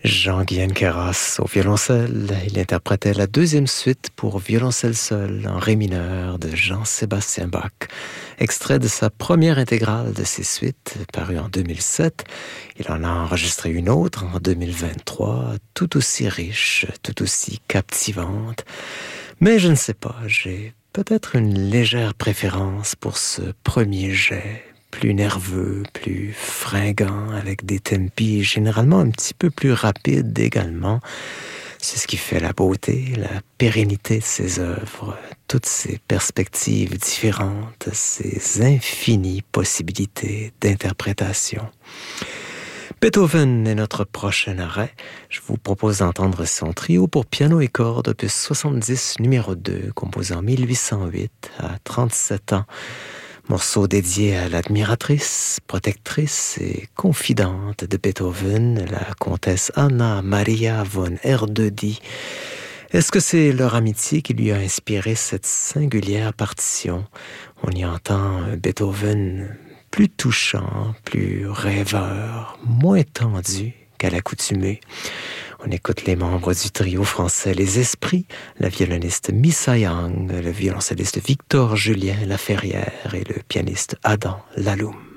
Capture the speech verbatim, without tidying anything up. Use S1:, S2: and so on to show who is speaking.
S1: Jean-Guyenne Queyras au violoncelle. Il interprétait la deuxième suite pour violoncelle seul en ré mineur de Jean-Sébastien Bach. Extrait de sa première intégrale de ces suites, parue en deux mille sept. Il en a enregistré une autre en deux mille vingt-trois, tout aussi riche, tout aussi captivante. Mais je ne sais pas, j'ai peut-être une légère préférence pour ce premier jet. Plus nerveux, plus fringant, avec des tempi généralement un petit peu plus rapides également. C'est ce qui fait la beauté, la pérennité de ses œuvres, toutes ces perspectives différentes, ces infinies possibilités d'interprétation. Beethoven est notre prochain arrêt. Je vous propose d'entendre son trio pour piano et cordes, opus soixante-dix, numéro deux, composé en mille huit cent huit, à trente-sept ans. Morceau dédié à l'admiratrice, protectrice et confidente de Beethoven, la comtesse Anna Maria von Erdödy. Est-ce que c'est leur amitié qui lui a inspiré cette singulière partition? On y entend Beethoven plus touchant, plus rêveur, moins tendu qu'à l'accoutumée. On écoute les membres du trio français Les Esprits, la violoniste Missa Yang, le violoncelliste Victor Julien Laferrière et le pianiste Adam Laloum.